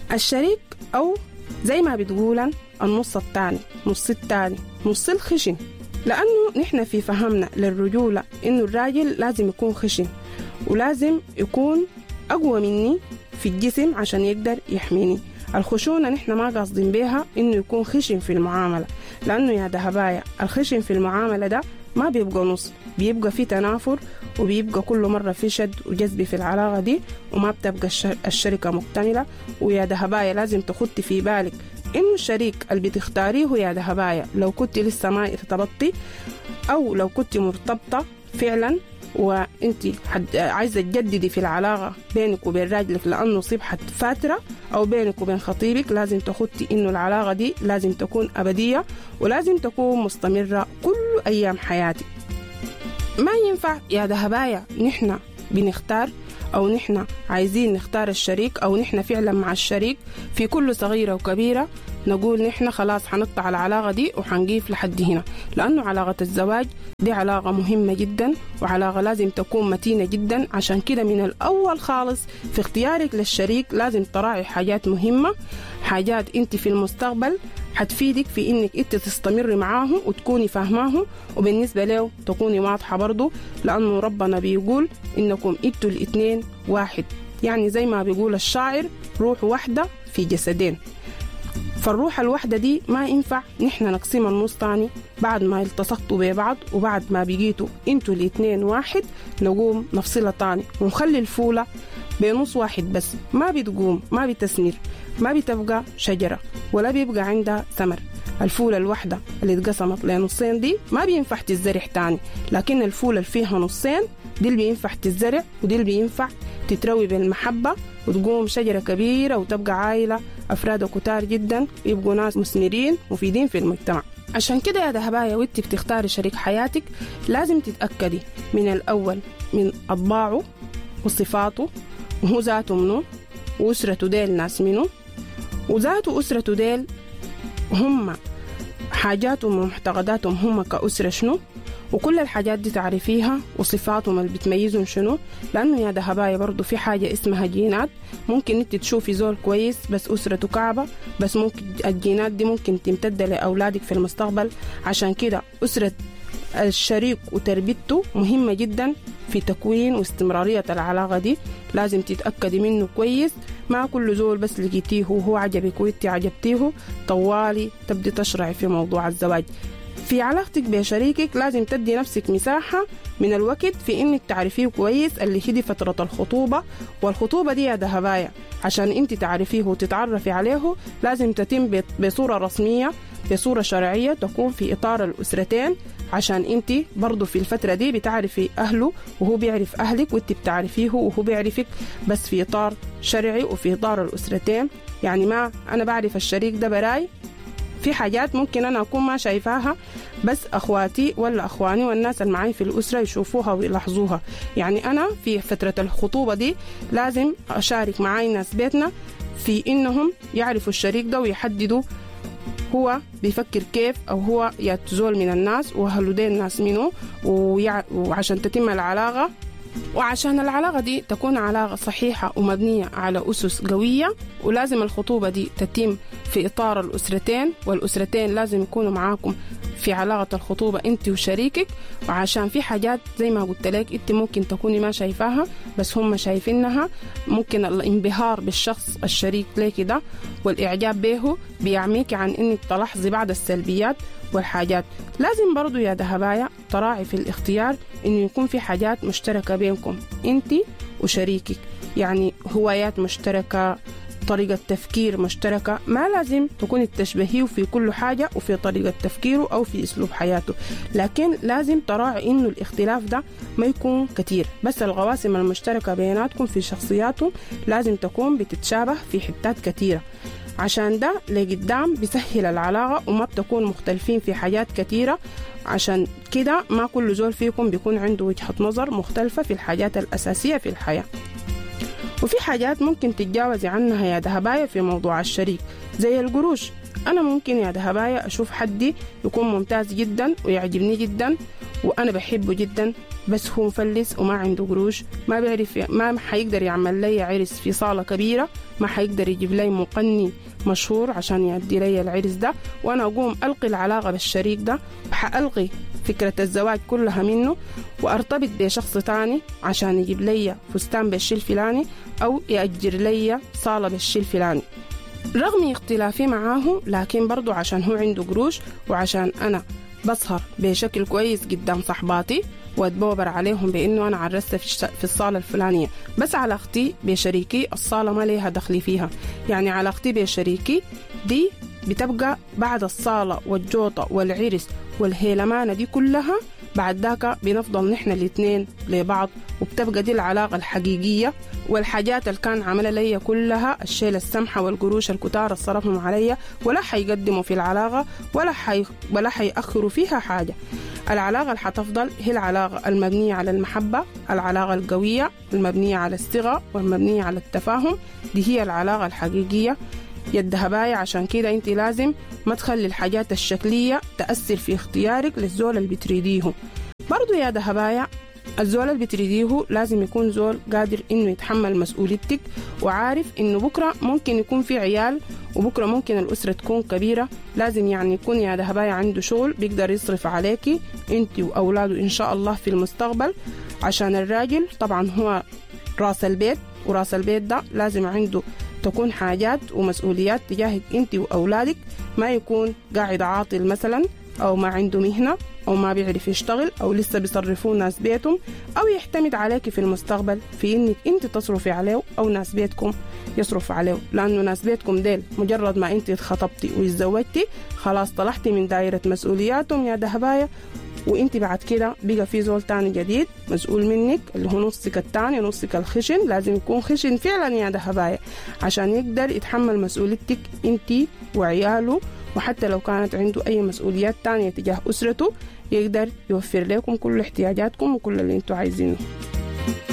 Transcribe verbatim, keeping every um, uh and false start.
الشريك أو زي ما بتقولن النص التاني، نص التاني، نص الخشن. لأنه نحن في فهمنا للرجولة إنه الراجل لازم يكون خشن ولازم يكون أقوى مني في الجسم عشان يقدر يحميني. الخشونة نحن ما قاصدين بيها إنه يكون خشن في المعاملة، لأنه يا دهبايا الخشن في المعاملة ده ما بيبقى نص، بيبقى في تنافر وبيبقى كل مرة في شد وجذب في العلاقة دي وما بتبقى الشركة مكتملة. ويا دهبايا لازم تخطي في بالك إنه الشريك اللي بتختاريه يا دهبايا لو كنت لسه ما ارتبطتي أو لو كنت مرتبطة فعلا وانت عايزة تجددي في العلاقة بينك وبين راجلك لأنه صبحت فاترة أو بينك وبين خطيبك، لازم تخطي إنه العلاقة دي لازم تكون أبدية ولازم تكون مستمرة كل أيام حياتك. ما ينفع يا دهبايا نحن بنختار أو نحن عايزين نختار الشريك أو نحن فعلا مع الشريك في كل صغيرة وكبيرة نقول نحن خلاص حنقطع العلاقة دي وحنقيف لحد هنا، لأنه علاقة الزواج دي علاقة مهمة جدا وعلاقة لازم تكون متينة جدا. عشان كده من الأول خالص في اختيارك للشريك لازم تراعي حاجات مهمة، حاجات انت في المستقبل حتفيدك في انك انت تستمر معاه وتكوني فاهماه، وبالنسبة له تكوني واضحة برضو، لأنه ربنا بيقول إنكم انتوا الاثنين واحد، يعني زي ما بيقول الشاعر روح واحدة في جسدين. فالروح الوحدة دي ما ينفع نحن نقسم النص تاني بعد ما التصقتوا ببعض وبعد ما بقيتوا انتوا الاثنين واحد نقوم نفصلها تاني ونخلي الفولة بنص واحد بس، ما بتقوم، ما بتسمر، ما بتبقى شجرة ولا بيبقى عندها ثمر. الفولة الوحدة اللي اتقسمت لنصين دي ما بينفع تتزرع تاني، لكن الفولة اللي فيها نصين دي اللي بينفع تتزرع ودي اللي بينفع تتروي بالمحبة وتقوم شجرة كبيرة وتبقى عائلة أفراد كتار جدا يبقوا ناس مثمرين مفيدين في المجتمع. عشان كده يا دهبايا وانت بتختاري شريك حياتك لازم تتأكدي من الأول من أطباعه وصفاته وهو ذاته منه وأسرته ديل ناس منه وذاته أسرته ديل هم حاجاتهم ومعتقداتهم هم كأسرة شنو، وكل الحاجات دي تعرفيها وصفاتهم اللي بتميزهم شنو. لأنه يا دهبايا برضو في حاجة اسمها جينات، ممكن انت تشوفي زول كويس بس أسرته كعبة، بس ممكن الجينات دي ممكن تمتد لأولادك في المستقبل. عشان كده أسرة الشريك وتربيته مهمة جدا في تكوين واستمرارية العلاقة دي، لازم تتأكدي منه كويس. ما كل زول بس لقيتيه وهو عجبك وانت عجبتيه طوالي تبدي تشرعي في موضوع الزواج. في علاقتك بشريكك لازم تدي نفسك مساحة من الوقت في انك تعرفيه كويس، اللي هي فترة الخطوبة. والخطوبة دي يا دهبايا عشان انت تعرفيه وتتعرفي عليه لازم تتم بصورة رسمية بصورة شرعية تكون في إطار الأسرتين، عشان انت برضو في الفترة دي بتعرفي أهله وهو بيعرف أهلك وانت بتعرفيه وهو بيعرفك، بس في إطار شرعي وفي إطار الأسرتين. يعني ما أنا بعرف الشريك ده براي، في حاجات ممكن أنا أكون ما شايفاها بس أخواتي ولا أخواني والناس اللي معي في الأسرة يشوفوها ويلاحظوها. يعني أنا في فترة الخطوبة دي لازم أشارك معاي ناس بيتنا في إنهم يعرفوا الشريك ده ويحددوا هو بيفكر كيف أو هو يتزول من الناس وأهله دين الناس منه، وعشان تتم العلاقة وعشان العلاقة دي تكون علاقة صحيحة ومبنية على أسس قوية. ولازم الخطوبة دي تتم في إطار الأسرتين، والأسرتين لازم يكونوا معاكم في علاقة الخطوبة أنت وشريكك. وعشان في حاجات زي ما قلت لك أنت ممكن تكوني ما شايفاها بس هم شايفينها، ممكن الانبهار بالشخص الشريك لك ده والإعجاب به بيعميك عن أنك تلاحظي بعض السلبيات والحاجات. لازم برضو يا دهبايا تراعي في الاختيار إنه يكون في حاجات مشتركة بينكم أنت وشريكك، يعني هوايات مشتركة، طريقة تفكير مشتركة. ما لازم تكون التشبهيه في كل حاجة وفي طريقة تفكيره أو في أسلوب حياته، لكن لازم تراعي إنه الاختلاف ده ما يكون كتير، بس القواسم المشتركة بيناتكم في شخصياتهم لازم تكون بتتشابه في حتات كتيرة، عشان ده لقدام بيسهل العلاقة وما بتكون مختلفين في حاجات كتيرة. عشان كده ما كل زول فيكم بيكون عنده وجهة نظر مختلفة في الحاجات الأساسية في الحياة. وفي حاجات ممكن تتجاوزي عنها يا دهبايا في موضوع الشريك زي القروش. أنا ممكن يا دهبايا أشوف حدي يكون ممتاز جدا ويعجبني جدا وأنا بحبه جدا، بس هو مفلس وما عنده قروش، ما بيعرف، ما حيقدر يعمل لي عرس في صالة كبيرة، ما حيقدر يجيب لي مغني مشهور عشان يؤدي لي العرس ده، وأنا أقوم ألقي العلاقة بالشريك ده، حألقي فكرة الزواج كلها منه وأرتبط بشخص تاني عشان يجيب لي فستان بالشي الفلاني أو يأجر لي صالة بالشي الفلاني. رغم اختلافي معاه لكن برضو عشان هو عنده قروش وعشان أنا بسهر بشكل كويس قدام صحباتي واتبوبر عليهم بانه انا عرست في, في الصاله الفلانيه، بس علاقتي بشريكي الصاله ما ليها دخل فيها. يعني علاقتي بشريكي دي بتبقى بعد الصاله والجوطه والعرس والهيلمانه دي كلها، بعد ذاك بنفضل نحن الاثنين لبعض، وبتبقى دي العلاقه الحقيقيه. والحاجات اللي كان عملها لي كلها الشيل السمحه والقروش الكتار صرفهم علي ولا حيقدموا في العلاقه ولا حي ولا حيأخروا فيها حاجه. العلاقة اللي حتفضل هي العلاقة المبنية على المحبة، العلاقة القوية المبنية على الثقة والمبنية على التفاهم، دي هي العلاقة الحقيقية يا الدهباية. عشان كده انت لازم ما تخلي الحاجات الشكلية تأثر في اختيارك للزول اللي بتريديه. برضو يا دهباية الزول اللي بتريديه لازم يكون زول قادر انه يتحمل مسؤوليتك وعارف انه بكرة ممكن يكون في عيال وبكرة ممكن الأسرة تكون كبيرة. لازم يعني يكون يا دهباية عنده شغل بيقدر يصرف عليكي انت وأولاده إن شاء الله في المستقبل، عشان الراجل طبعا هو راس البيت، وراس البيت ده لازم عنده تكون حاجات ومسؤوليات تجاهك انت وأولادك، ما يكون قاعد عاطل مثلا أو ما عنده مهنة أو ما بيعرف يشتغل أو لسه بيصرفوا ناس بيتهم، أو يعتمد عليك في المستقبل في إنك أنت تصرفي عليه أو ناس بيتكم يصرف عليه. لأنه ناس بيتكم ديل مجرد ما أنت اتخطبتي ويتزوجتي خلاص طلعتي من دائرة مسؤولياتهم يا دهباية، وانت بعد كده بقى في زول تاني جديد مسؤول منك اللي هو نصك التاني، نصك الخشن. لازم يكون خشن فعلا يا دهباية عشان يقدر يتحمل مسؤوليتك انت وعياله، وحتى لو كانت عنده أي مسؤوليات تانية تجاه أسرته يقدر يوفر لكم كل احتياجاتكم وكل اللي انتوا عايزينه.